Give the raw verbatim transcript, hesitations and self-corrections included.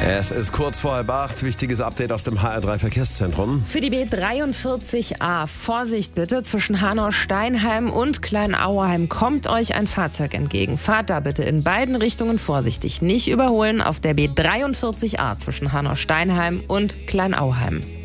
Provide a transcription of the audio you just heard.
Es ist kurz vor halb acht. Wichtiges Update aus dem H R drei Verkehrszentrum. Für die B dreiundvierzig A, Vorsicht bitte, zwischen Hanau-Steinheim und Kleinauheim kommt euch ein Fahrzeug entgegen. Fahrt da bitte in beiden Richtungen vorsichtig. Nicht überholen auf der B dreiundvierzig A zwischen Hanau-Steinheim und Kleinauheim.